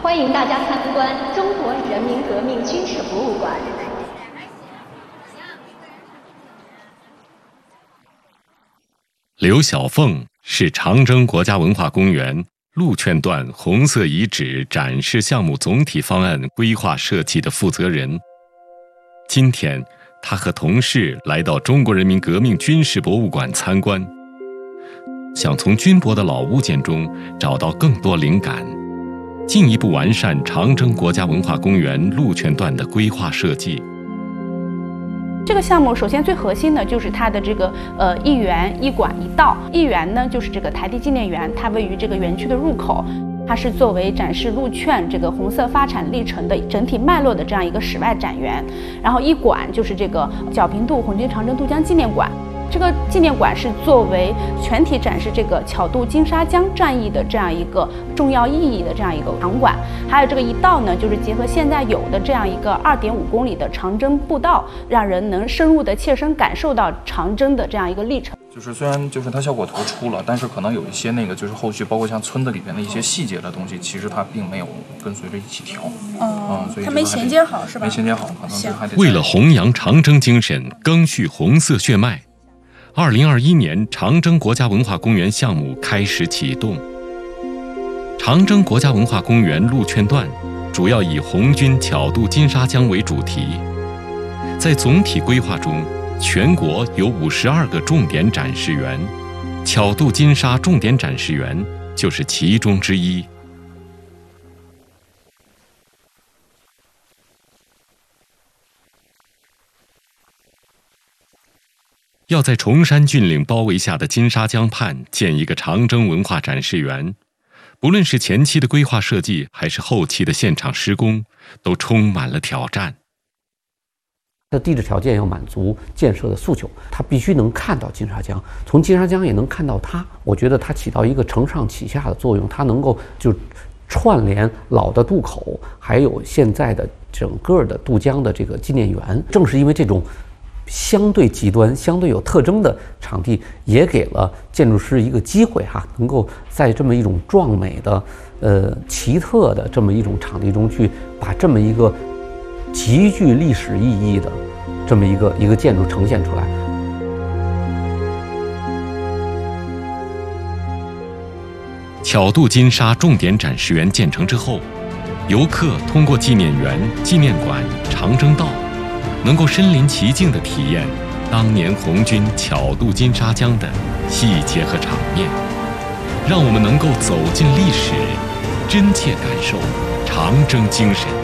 欢迎大家参观中国人民革命军事博物馆。 刘小凤是长征国家文化公园鹿圈段红色遗址展示项目总体方案规划设计的负责人。今天，他和同事来到中国人民革命军事博物馆参观，想从军博的老物件中找到更多灵感，进一步完善长征国家文化公园鹿圈段的规划设计。 这个项目首先最核心的就是它的这个一园一馆一道。一园呢就是这个台地纪念园，它位于这个园区的入口，它是作为展示鹿圈这个红色发展历程的整体脉络的这样一个室外展园。然后一馆就是这个皎平渡红军长征渡江纪念馆。这个纪念馆是作为全体展示这个巧渡金沙江战役的这样一个重要意义的这样一个场馆。还有这个一道呢，就是结合现在有的这样一个2.5公里的长征步道，让人能深入的切身感受到长征的这样一个历程。 就是虽然就是它效果图出了，但是可能有一些那个就是后续包括像村子里边的一些细节的东西，其实它并没有跟随着一起调。所以它没衔接好是吧？ 没衔接好，可能就还得。 为了弘扬长征精神，赓续红色血脉，2021年长征国家文化公园项目开始启动。长征国家文化公园鹿圈段主要以红军巧渡金沙江为主题，在总体规划中，全国有52个重点展示园，巧渡金沙重点展示园就是其中之一。要在崇山峻岭包围下的金沙江畔建一个长征文化展示园，不论是前期的规划设计，还是后期的现场施工，都充满了挑战。 它的地质条件要满足建设的诉求，它必须能看到金沙江，从金沙江也能看到它。我觉得它起到一个承上启下的作用，它能够就串联老的渡口，还有现在的整个的渡江的这个纪念园。正是因为这种相对极端、相对有特征的场地，也给了建筑师一个机会能够在这么一种壮美的、奇特的这么一种场地中去把这么一个极具历史意义的这么一个建筑呈现出来。 巧渡金沙重点展示园建成之后，游客通过纪念园、纪念馆、长征道，能够身临其境地体验当年红军巧渡金沙江的细节和场面，让我们能够走进历史，真切感受长征精神。